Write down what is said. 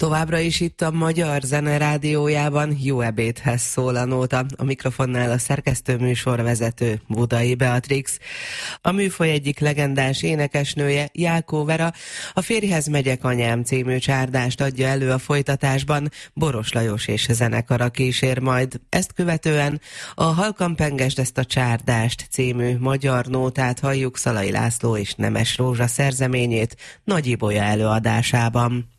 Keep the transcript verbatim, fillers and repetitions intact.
Továbbra is itt a Magyar Zene Rádiójában Jó ebédhez szól a nóta. A mikrofonnál a szerkesztő műsorvezető Budai Beatrix. A műfaj egyik legendás énekesnője, Jákó Vera, a Férjhez megyek anyám című csárdást adja elő a folytatásban, Boros Lajos és zenekara kísér majd. Ezt követően a Halkan pengesd ezt a csárdást című magyar nótát halljuk Szalai László és Nemes Rózsa szerzeményét Nagy Ibolya előadásában.